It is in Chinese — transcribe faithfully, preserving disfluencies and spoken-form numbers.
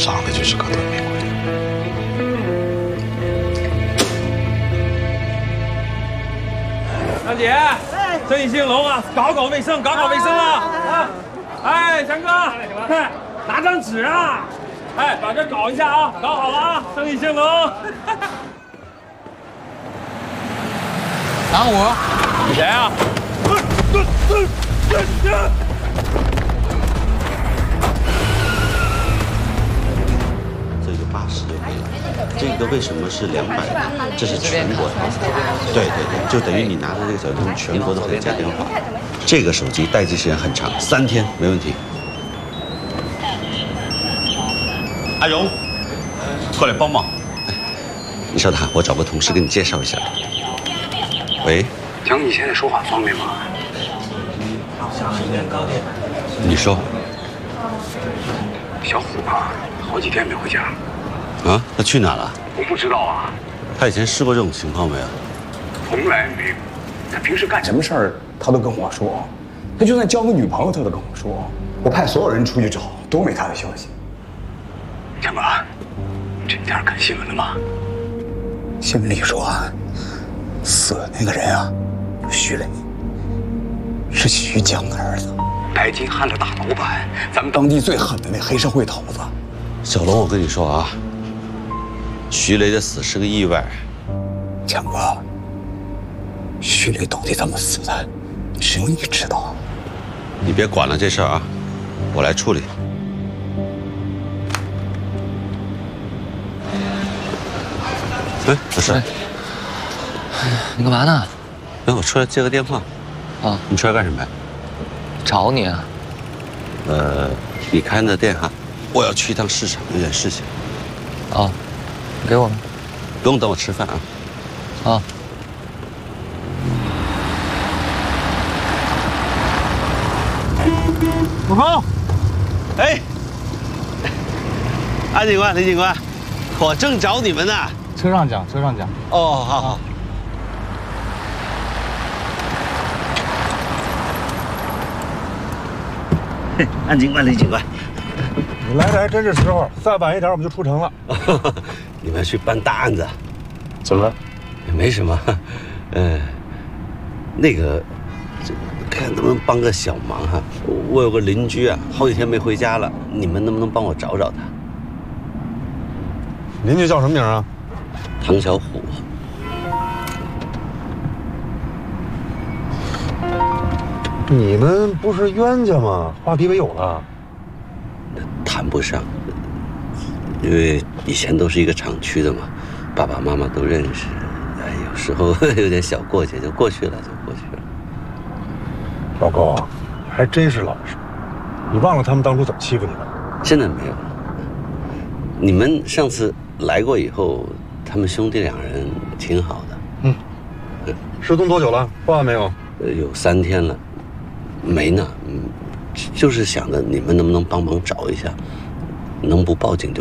上来就是个短命鬼。 大姐，生意兴隆啊，搞搞卫生，搞搞卫生啊！啊，哎，强哥，哎，拿张纸啊，哎，把这搞一下啊，搞好了啊，生意兴隆。 打我！ 你谁啊？ 这个八十就可以了。这个为什么是两百？这是全国的。对对对，就等于你拿着这个小东西，全国都可以加电话。这个手机待机时间很长，三天没问题。阿荣，过来帮忙。你稍等，我找个同事给你介绍一下。喂， 讲你现在说话方便吗？ 你说。 小虎啊，好几天没回家。 啊，他去哪了？ 我不知道啊。 他以前试过这种情况没有？ 从来没有。他平时干什么事儿，他都跟我说。他就算交个女朋友，他都跟我说。我派所有人出去找，都没他的消息。强哥，这天看新闻了吗？新闻里说，死的那个人啊，徐磊，是徐江的儿子，白金汉的大老板，咱们当地最狠的那黑社会头子。 小龙，我跟你说啊，徐雷的死是个意外。 强哥，徐磊到底怎么死的，只有你知道。 你别管了这事儿啊，我来处理。哎，老师， 你干嘛呢？ 哎，我出来接个电话。 啊， 你出来干什么呀？ 找你啊。 呃，你开的店哈，我要去一趟市场，有点事情。 哦，给我吗？ 不用等我吃饭啊。 啊。 悟空，哎，安警官、李警官，我正找你们呢。 车上讲，车上讲。 哦，好好。嘿，安警官、李警官， 你来的还真是时候，再晚一点我们就出城了。 你们去办大案子？ 怎么了？ 没什么，呃，那个，看能不能帮个小忙哈。我有个邻居啊，好几天没回家了，你们能不能帮我找找他？ 邻居叫什么名啊？ 唐小虎。 你们不是冤家吗？话题没有了。 谈不上，因为以前都是一个厂区的嘛，爸爸妈妈都认识。哎，有时候有点小过节就过去了，就过去了。 老高，还真是老实。你忘了他们当初怎么欺负你的？ 现在没有了。你们上次来过以后，他们兄弟两人挺好的。 嗯。失踪多久了？报案没有？ 呃，有三天了。没呢，嗯，就是想着你们能不能帮忙找一下，能不报警就